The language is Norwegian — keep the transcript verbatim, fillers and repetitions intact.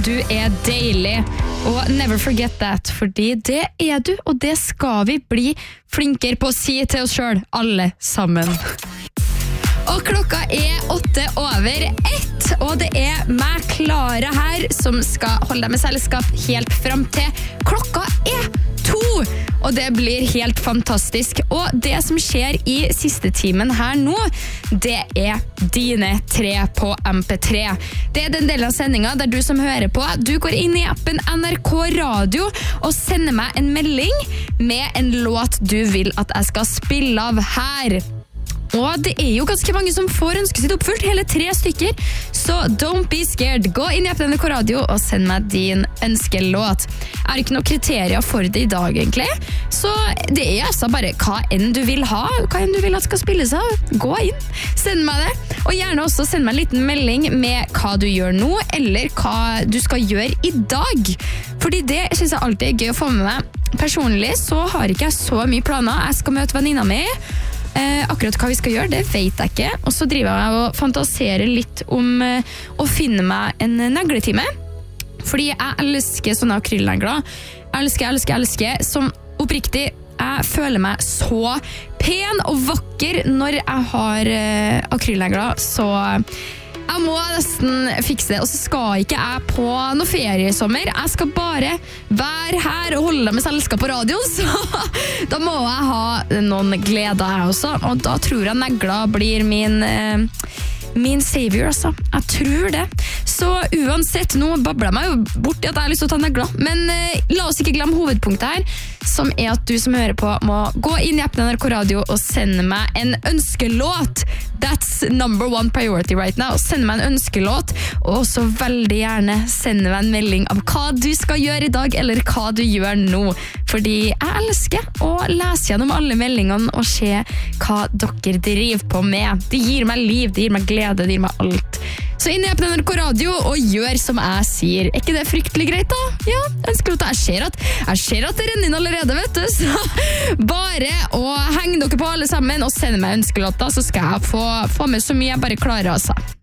du er deilig. Og never forget that, fordi det er du, og det skal vi bli flinkere på å si til oss selv, alle sammen. Og klokka er åtte over ett, og det er meg, Klara, her, som skal holde deg med selskap helt frem til klokka er to. Og det blir helt fantastisk. Og det som skjer i siste timen her nå, det er dine tre på M P tre. Det er den delen av sendingen der du som hører på, du går inn i appen N R K Radio og sender meg en melding med en låt du vil at jeg skal spille av her. Og det er jo ganske mange som får ønsket sitt oppfylt, hele tre stykker. Så don't be scared. Gå inn i appen N R K Radio og send meg din ønskelåt. Jeg har ikke noen kriterier for det i dag, egentlig. Så det er altså bare hva enn du vil ha, hva enn du vil at skal spilles av. Gå inn, send meg det. Og gjerne også send meg en liten melding med hva du gjør nå, eller hva du skal gjøre i dag. Fordi det synes jeg alltid er gøy å få med meg. Personlig så har ikke jeg så mye planer. Jeg skal møte venninna mi. Eh, akkurat hva vi skal gjøre, det vet jeg ikke. Og så driver jeg og fantaserer litt om eh, å finne meg en negletime. Fordi jeg elsker sånne akrylnegler. Jeg elsker, jeg elsker, jeg elsker. Som oppriktig, jeg føler meg så pen og vakker når jeg har eh, akrylnegler. Så jeg må nesten fikse det. Og så skal ikke jeg på noe ferie i sommer. Jeg skal bare være her og holde med selskap på radio. Så da må jeg ha noen gleder her også. Og da tror jeg negler blir min... Eh, min savior, altså. Jeg tror det. Så uansett, nå babler jeg meg jo bort i at jeg har lyst til å ta negler. Men eh, la oss ikke glemme hovedpunktet her, som er at du som hører på må gå inn i appen N R K Radio og sende meg en ønskelåt. That's number one priority right now. Send meg en ønskelåt, og også veldig gjerne sende meg en melding av hva du skal gjøre i dag, eller hva du gjør nå. Fordi jeg elsker å lese gjennom alle meldingene og se hva dere driver på med. Det gir meg liv, det gir meg glede, det gir meg alt. Så inn i appen N R K Radio og gjør som jeg sier. Er ikke det fryktelig greit da? Ja, ønskelåta. Jeg ser at, jeg ser at det renner inn allerede, vet du. Så bare å henge dere på alle sammen og sende meg ønskelåta, så skal jeg få, få med så mye jeg bare klarer, altså.